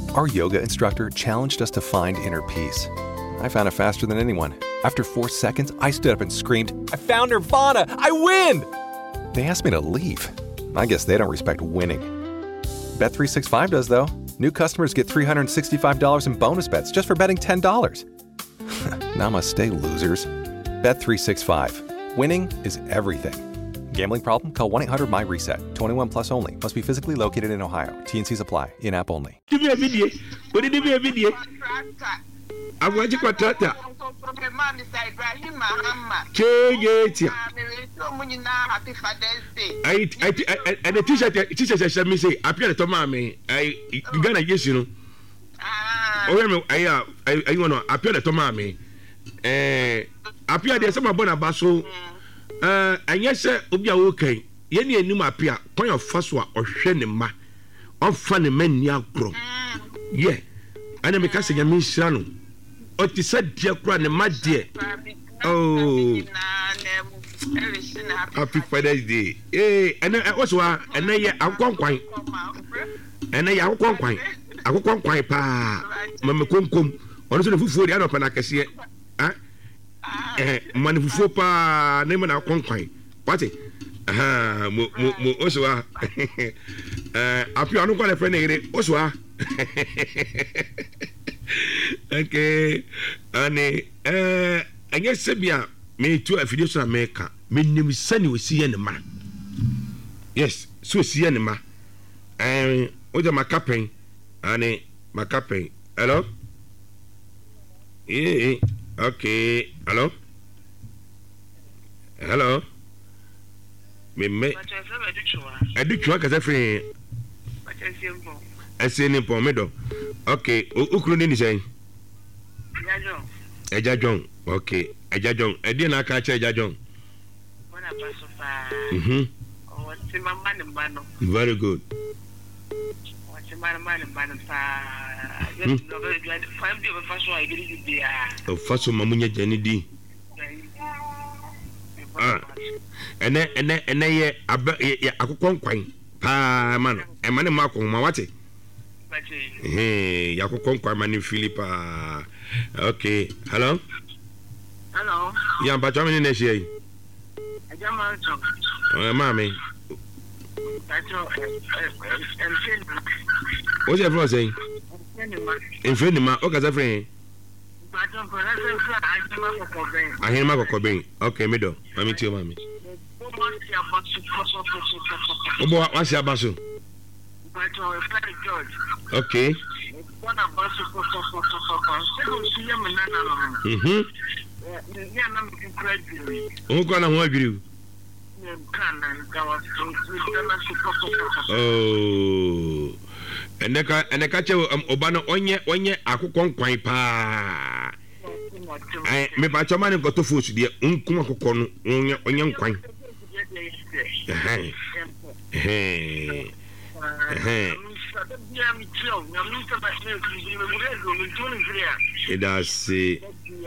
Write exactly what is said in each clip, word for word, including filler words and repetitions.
Our yoga instructor challenged us to find inner peace. I found it faster than anyone. After four seconds, I stood up and screamed, "I found Nirvana! I win!" They asked me to leave. I guess they don't respect winning. Bet three sixty-five does, though. New customers get three hundred sixty-five dollars in bonus bets just for betting ten dollars. Namaste, losers. Bet three sixty-five. Winning is everything. Gambling problem? Call one eight hundred M Y reset. twenty-one plus only. Must be physically located in Ohio. T N Cs apply. In-app only. Give me a video. What did you give me a video? I'm going to go to that. I I and the teacher teacher said me say appear to mommy I Ghana yes you know. Oh I I I want to appear to mommy. Eh appear there some about abaso. Uh, and yes, sir, Obia okay. Yenny knew my peer, point of Faswa or Shenema, on funny men near grow. Yeah, and I'm a casting a miss son. Or to said, dear grand, my dear. Oh, happy Father's Day. Eh, and I was one, and I am quite, and I am quite, I will come quite pa, Mamma Cum Cum, on the food for the other Panacassia. Eh, Manifupa, name and our conquine. What it? Ah, Osua. Eh, up your uncle, a friend, Osua. Okay, and eh, I guess Sabia may to a fiduciary maker. My name is Sunny with C N Ma. Yes, so C N Ma. And what am I capping? And my capping. Hello? Yeah. Okay, hello? Hello? Me me. I do try because every. I say name for me though. Okay, who could you say? Eja John. Okay, Eja John. I didn't know catch Eja John. Mhm. Very good. Oh, first of Mamunya Jenny. Ah, and then and then and then yeah, I could conquine. Ah, man, and money mark on my watch. Hey, I could conquer Mani Philippa. Okay, hello? Hello. Yeah, but how many next year? Oh, mommy. What's your friend saying? In Fenima, okay, a friend. I hear my Cobain. Okay, middle. Let me tell you, mommy. What's your basso? Okay. Mm-hmm. Who's going to help you? Oh. And the and the catcher um Obano onye onye akukon kwan pa. Eh me ba choma ne goto fosu de nkum akukon no onye onye kwan. Eh. Eh. Eh. It does see.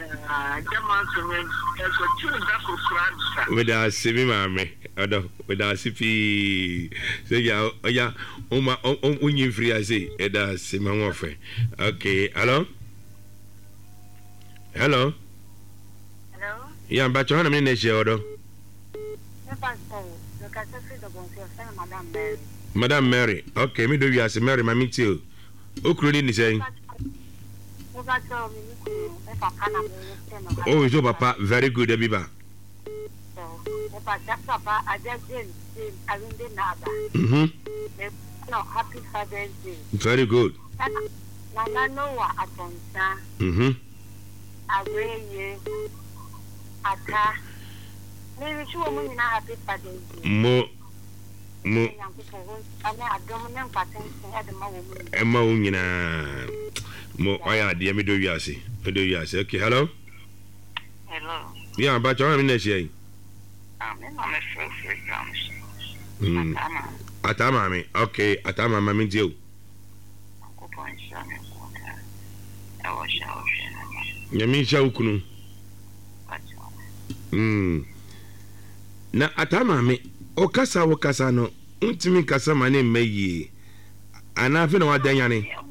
With us, see me, Odo, with us, if he say, yeah, oh, yeah, oh, my, oh, when you free, I say, it does see my offer. Okay, hello? Hello? Hello? Yeah, but you're on a minute, Odo. Madame Mary, okay, me do you as a Mary, my meet you. Who could you say? Oh, so Papa, very good, Abiba. Mm-hmm. Happy Father's Day. Very good. Mm-hmm. Mo mo Emma Unina Mo Aya dear me do yasi. Do yasi. Okay, hello? Hello. Yeah, but you're in this year. I'm in my first exams. Hmm. Atama me. Okay, Atama mami dio. Yami sha ukunu. Hmm. Na atama me. Okasa okasa no. Untimi kasa mane meyi. Ana fe na wadanya ne.